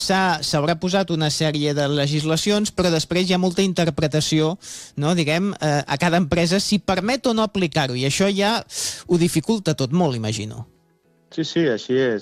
s'haurà posat una sèrie de legislacions, però després hi ha molta interpretació, no, diguem, a cada empresa si permet o no aplicar-ho, i això ja ho dificulta tot molt, imagino. Sí, així és.